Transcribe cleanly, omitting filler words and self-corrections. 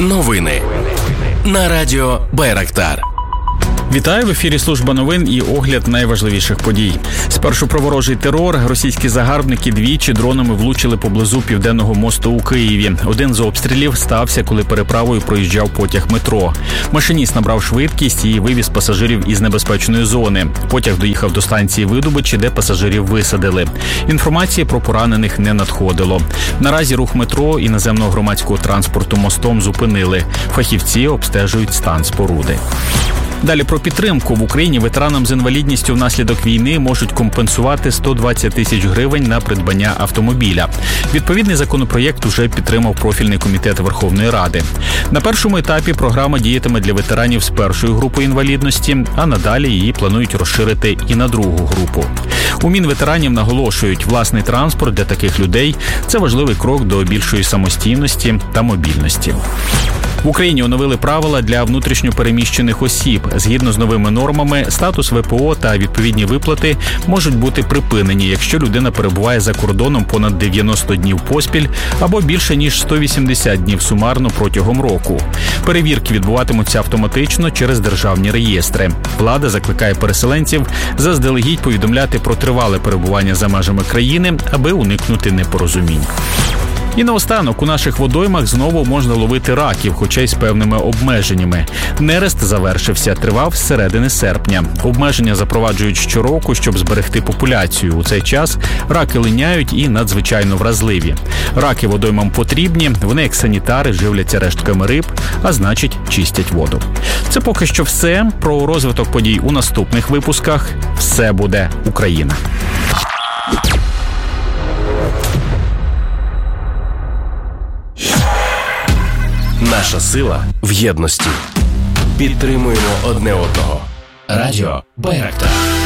Новини на радіо Байрактар. Вітаю, в ефірі служба новин і огляд найважливіших подій. Спершу про ворожий терор. Російські загарбники двічі дронами влучили поблизу Південного мосту у Києві. Один з обстрілів стався, коли переправою проїжджав потяг метро. Машиніст набрав швидкість і вивіз пасажирів із небезпечної зони. Потяг доїхав до станції Видобичі, де пасажирів висадили. Інформації про поранених не надходило. Наразі рух метро і наземного громадського транспорту мостом зупинили. Фахівці обстежують стан споруди. Далі про підтримку. В Україні ветеранам з інвалідністю внаслідок війни можуть компенсувати 120 тисяч гривень на придбання автомобіля. Відповідний законопроєкт уже підтримав профільний комітет Верховної Ради. На першому етапі програма діятиме для ветеранів з першої групи інвалідності, а надалі її планують розширити і на другу групу. У Мінветеранів наголошують, власний транспорт для таких людей – це важливий крок до більшої самостійності та мобільності. В Україні оновили правила для внутрішньопереміщених осіб. Згідно з новими нормами, статус ВПО та відповідні виплати можуть бути припинені, якщо людина перебуває за кордоном понад 90 днів поспіль або більше ніж 180 днів сумарно протягом року. Перевірки відбуватимуться автоматично через державні реєстри. Влада закликає переселенців заздалегідь повідомляти про тривале перебування за межами країни, аби уникнути непорозумінь. І наостанок, у наших водоймах знову можна ловити раків, хоча й з певними обмеженнями. Нерест завершився, тривав з середини серпня. Обмеження запроваджують щороку, щоб зберегти популяцію. У цей час раки линяють і надзвичайно вразливі. Раки водоймам потрібні, вони як санітари живляться рештками риб, а значить чистять воду. Це поки що все. Про розвиток подій у наступних випусках. Все буде Україна. Наша сила в єдності. Підтримуємо одне одного. Радіо Байрактар.